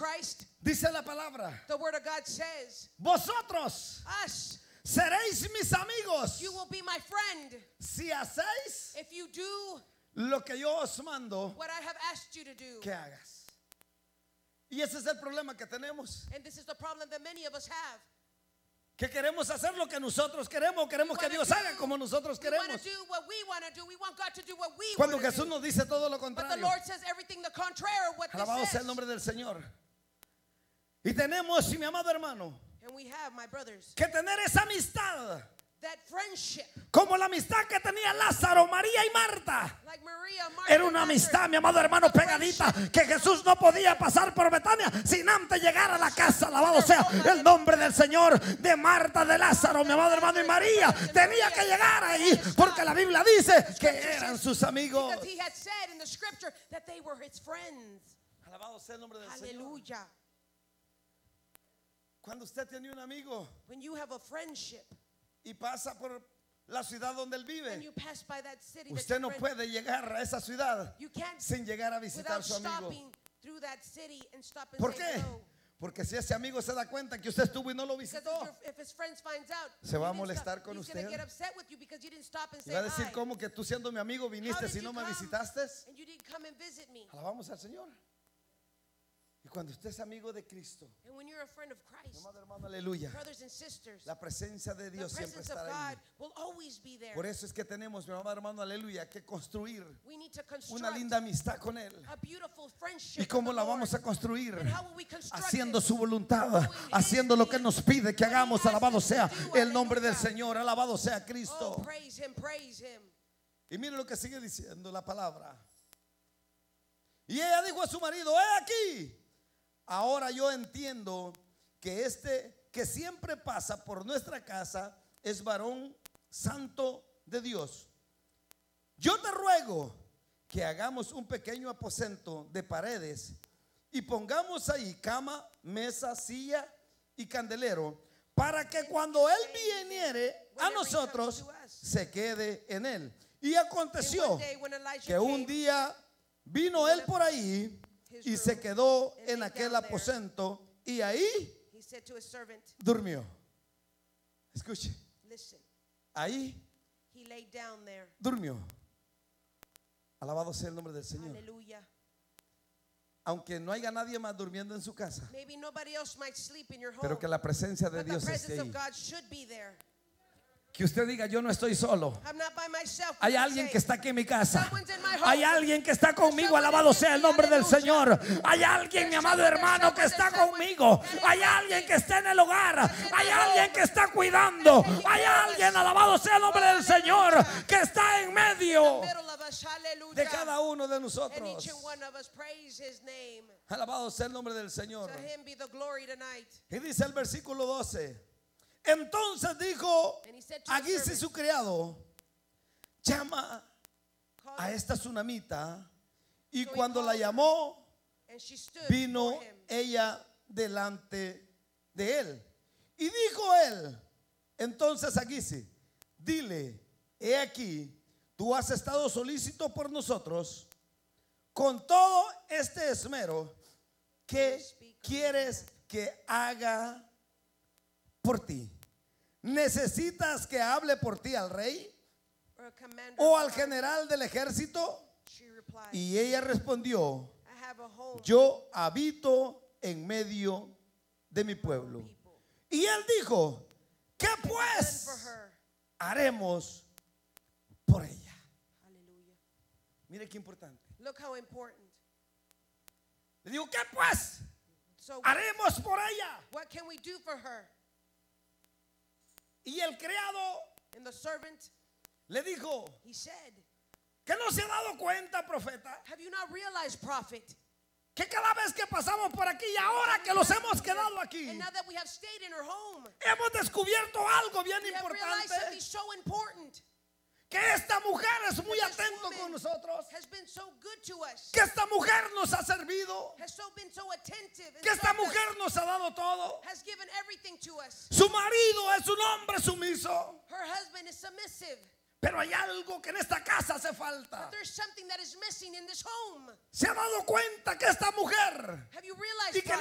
Christ, dice la palabra, the word of God says, vosotros us, seréis mis amigos you will be my friend si hacéis if you do lo que yo os mando what I have asked you to do. que hagas. Y ese es el problema que tenemos, And this is the problem that many of us have. que queremos hacer lo que nosotros queremos, queremos que Dios haga como nosotros We want queremos. to do what we want to do. We want God to do what we Cuando want to Jesús do. nos dice todo lo But the contrario. Lord says everything the contrary of what Alabado this sea el says. nombre del Señor. Y tenemos, mi amado hermano, And we have, my brothers, que tener esa amistad, that friendship, como la amistad que tenía Lázaro, María y Marta. like Maria, Martha, Era una and amistad, Lazarus. mi amado hermano, A pegadita, friendship. que Jesús no podía pasar por Betania sin antes llegar a la casa. Alabado sea el nombre del Señor, de Marta, de Lázaro, mi amado hermano, y María. Tenía que llegar ahí porque la Biblia dice que eran sus amigos. Because he had said in the scripture that they were his friends. Alabado sea el nombre del Señor. Hallelujah. Cuando usted tiene un amigo When you have a friendship y pasa por la ciudad donde él and vive, you pass by that city, usted that no your friend, puede llegar a esa ciudad you can't sin llegar a visitar a without su amigo. stopping through that city and stop and ¿Por say qué? hello. Porque si ese amigo se da cuenta que usted estuvo y no lo Because visitó, if his friends finds out, se va a you didn't molestar stop, con he's gonna usted. get upset with you because you didn't stop and y say va a decir, hi. ¿cómo que tú siendo mi amigo How viniste did si you no me come visitaste? and you didn't come and visit me? Alabamos al Señor. Y cuando usted es amigo de Cristo, And when you're a friend of mi Christ, amado hermano, aleluya, brothers and sisters, la presencia de the Dios siempre presence of estará God ahí. will always be there. Por eso es que tenemos, mi amado hermano, aleluya, que construir We need to una construct linda amistad con Él. a beautiful friendship. ¿Y cómo with la the vamos a Lord. construir? And how will we construct Haciendo it? su voluntad, haciendo lo que nos pide que hagamos. Alabado sea el nombre del Señor, alabado sea Oh, Cristo. praise Him, praise Him. Y mire lo que sigue diciendo la palabra. Y ella dijo a su marido, he aquí, ahora yo entiendo que este que siempre pasa por nuestra casa es varón santo de Dios. Yo te ruego que hagamos un pequeño aposento de paredes y pongamos ahí cama, mesa, silla y candelero, para que cuando él viniere a nosotros se quede en él. Y And aconteció one day when Elijah que un came, día vino él por ahí y se quedó en aquel aposento y ahí he said to his servant, durmió. Escuche, listen, ahí he laid down there. durmió. Alabado sea el nombre del Señor. Hallelujah. Aunque no haya nadie más durmiendo en su casa, Maybe nobody else might sleep in your home, pero que la presencia de but the Dios esté presence of ahí. God should be there. Que usted diga, yo no estoy solo. I'm not by myself. Hay you alguien say. que está aquí en mi casa. Someone's in my home. Hay alguien que está conmigo. Alabado sea el nombre del Señor. Hay alguien, mi amado hermano, que está conmigo. Hay alguien que está en el hogar. Hay alguien que está cuidando. Hay alguien, alabado sea el nombre del Señor, que está en medio Middle of us, hallelujah. de cada uno de And each nosotros. and one of us praise His name. Alabado sea el nombre del Señor. To Him be the glory tonight. Y dice el versículo 12. Entonces dijo And he said to a his Gisi servant, su criado, llama call a him. esta tsunamita. Y So he cuando la called her. llamó, And she stood vino before him. ella delante de él. Y dijo él entonces a Gisi, dile, he aquí, tú has estado solícito por nosotros con todo este esmero. ¿Qué quieres que haga por ti? ¿Necesitas que hable por ti al rey Or a commander o of al the general del ejército? She replied, Y ella respondió, I have a home. yo habito en medio de mi pueblo. People. Y él dijo, ¿qué Done for pues her. haremos por ella? Hallelujah. Mire qué importante. Look how important. Le digo, ¿qué pues So haremos por ella? what can we do for her? Y el criado And the servant, le dijo, he said, ¿que no se ha dado cuenta, profeta? have you not realized, prophet? Que cada vez que pasamos por aquí y ahora que los hemos quedado aquí, And now that we have stayed in her home, hemos descubierto algo bien we have realized something importante, so important. que esta mujer es muy This atento woman con nosotros, has been so good to us, que esta mujer nos ha servido, has so been so attentive, and que esta served us, mujer nos ha dado todo. has given everything to us. Su marido es un hombre sumiso, Her husband is submissive, pero hay algo que en esta casa hace falta. but there's something that is missing in this home. Se ha dado cuenta que esta mujer Have you realized, y que